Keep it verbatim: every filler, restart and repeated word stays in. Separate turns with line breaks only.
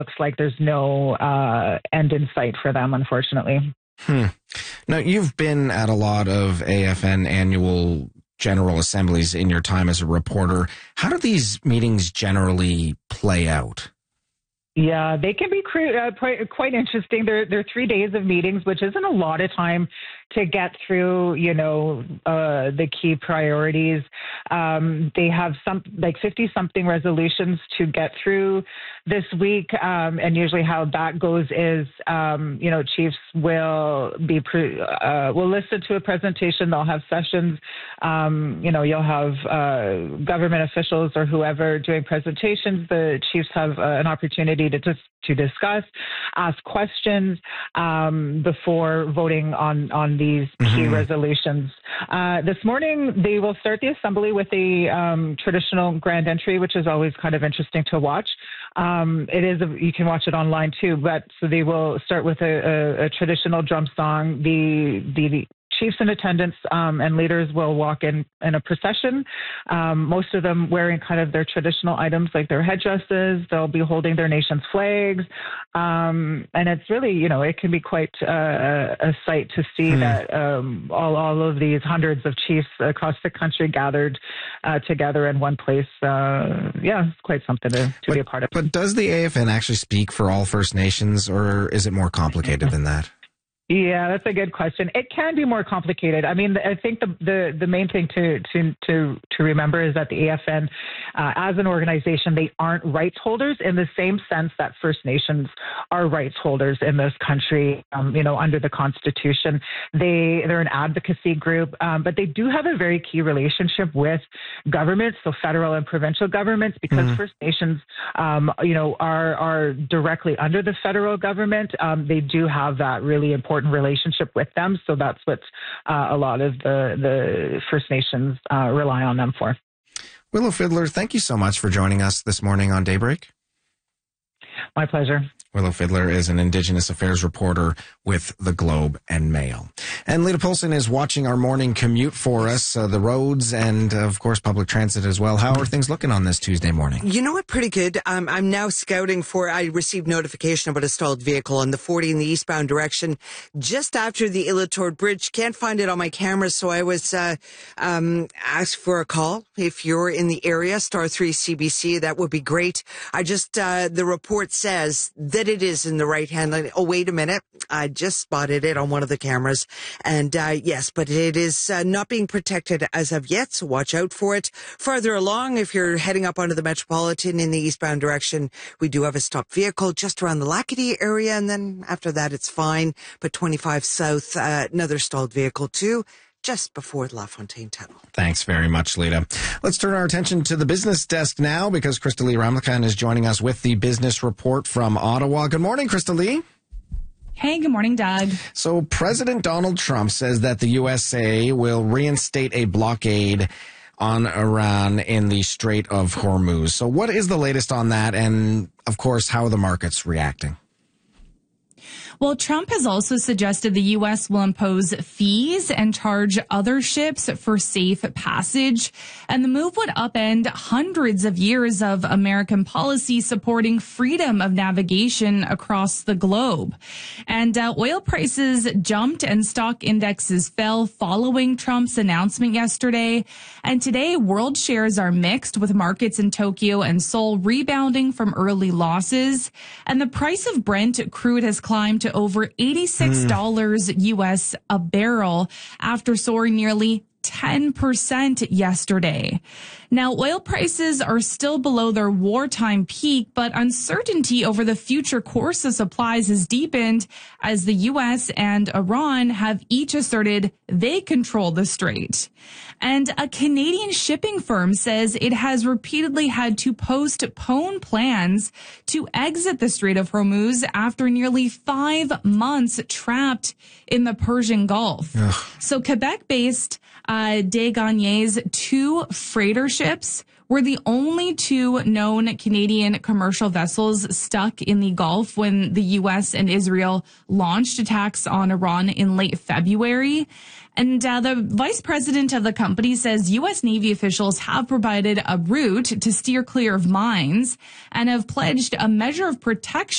looks like there's no uh, end in sight for them, unfortunately.
Hmm. Now, you've been at a lot of A F N annual General Assemblies in your time as a reporter. How do these meetings generally play out?
Yeah, they can be uh, quite interesting. They're, they're three days of meetings, which isn't a lot of time to get through, you know, uh, the key priorities. Um, they have some like fifty something resolutions to get through this week. Um, and usually how that goes is, um, you know, chiefs will be, pre- uh, will listen to a presentation. They'll have sessions. Um, you know, you'll have uh, government officials or whoever doing presentations. The chiefs have uh, an opportunity to just to discuss, ask questions um, before voting on, on these key mm-hmm. resolutions. Uh, this morning, they will start the assembly with a um, traditional grand entry, which is always kind of interesting to watch. Um, it is, a, you can watch it online too, but so they will start with a, a, a traditional drum song. The, the, the chiefs in attendance um, and leaders will walk in in a procession, um, most of them wearing kind of their traditional items like their headdresses. They'll be holding their nation's flags. Um, and it's really, you know, it can be quite uh, a sight to see hmm. that um, all, all of these hundreds of chiefs across the country gathered uh, together in one place. Uh, yeah, it's quite something to, to
but,
be a part of.
But does the A F N actually speak for all First Nations, or is it more complicated than that?
Yeah, that's a good question. It can be more complicated. I mean, I think the the, the main thing to, to to to remember is that the A F N, uh, as an organization, they aren't rights holders in the same sense that First Nations are rights holders in this country. Um, you know, under the Constitution, they they're an advocacy group, um, but they do have a very key relationship with governments, so federal and provincial governments, because mm-hmm. First Nations, um, you know, are are directly under the federal government. Um, they do have that really important relationship with them. So that's what uh, a lot of the, the First Nations uh, rely on them for.
Willow Fiddler, thank you so much for joining us this morning on Daybreak.
My pleasure.
Willow Fiddler is an Indigenous Affairs reporter with the Globe and Mail. And Lita Poulsen is watching our morning commute for us, uh, the roads and, uh, of course, public transit as well. How are things looking on this Tuesday morning?
You know what? Pretty good. Um, I'm now scouting for, I received notification about a stalled vehicle on the forty in the eastbound direction just after the Illatord Bridge. Can't find it on my camera, so I was uh, um, asked for a call. If you're in the area, star three C B C, that would be great. I just, uh, the report says that it is in the right hand lane. Oh, wait a minute. I just spotted it on one of the cameras. And uh, yes, but it is uh, not being protected as of yet, so watch out for it. Farther along, if you're heading up onto the Metropolitan in the eastbound direction, we do have a stopped vehicle just around the Lackady area, and then after that, it's fine. But twenty-five south, uh, another stalled vehicle too, just before the LaFontaine Tunnel.
Thanks very much, Lita. Let's turn our attention to the business desk now, because Krista Lee Ramlakan is joining us with the business report from Ottawa. Good morning, Krista Lee.
Hey, good morning, Doug.
So President Donald Trump says that the U S A will reinstate a blockade on Iran in the Strait of Hormuz. So what is the latest on that? And, of course, how are the markets reacting?
Well, Trump has also suggested the U S will impose fees and charge other ships for safe passage. And the move would upend hundreds of years of American policy supporting freedom of navigation across the globe. And uh, oil prices jumped and stock indexes fell following Trump's announcement yesterday. And today, world shares are mixed, with markets in Tokyo and Seoul rebounding from early losses. And the price of Brent crude has climbed to over eighty-six dollars mm. U S a barrel after soaring nearly ten percent yesterday. Now, oil prices are still below their wartime peak, but uncertainty over the future course of supplies has deepened as the U S and Iran have each asserted they control the strait. And a Canadian shipping firm says it has repeatedly had to postpone plans to exit the Strait of Hormuz after nearly five months trapped in the Persian Gulf. Ugh. So Quebec-based uh, Des Gagnés, two freighter ships were the only two known Canadian commercial vessels stuck in the Gulf when the U S and Israel launched attacks on Iran in late February. And uh, the vice president of the company says U S Navy officials have provided a route to steer clear of mines and have pledged a measure of protection